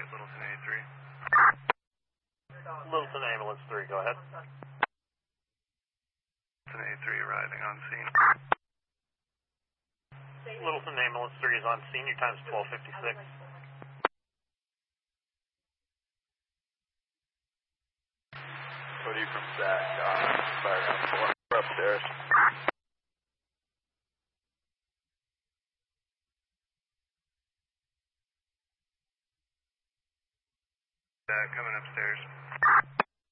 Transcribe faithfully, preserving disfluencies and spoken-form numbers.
Littleton A three. Littleton Ambulance three, go ahead. Littleton A three arriving on scene. Littleton Ambulance three is on scene. Your time's twelve fifty-six. Cody from Zach, uh, fire on four. We're upstairs. Uh, coming upstairs.